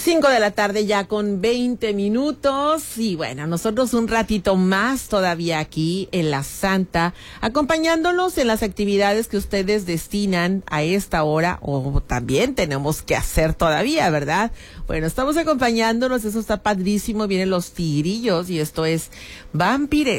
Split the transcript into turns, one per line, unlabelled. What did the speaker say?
5 de la tarde ya con 20 minutos y bueno, nosotros un ratito más todavía aquí en La Santa, acompañándolos en las actividades que ustedes destinan a esta hora o también tenemos que hacer todavía, ¿verdad? Bueno, estamos acompañándonos, eso está padrísimo, vienen los Tigrillos y esto es Vampire.